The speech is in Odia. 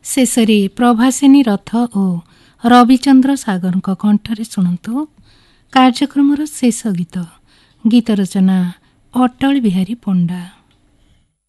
ଶେଷରେ ପ୍ରଭାସିନୀ ରଥ ଓ ରବିଚନ୍ଦ୍ର ସାଗରଙ୍କ କଣ୍ଠରେ ଶୁଣନ୍ତୁ କାର୍ଯ୍ୟକ୍ରମର ଶେଷ ଗୀତ। ଗୀତ ରଚନା ଅଟଳ ବିହାରୀ ପଣ୍ଡା।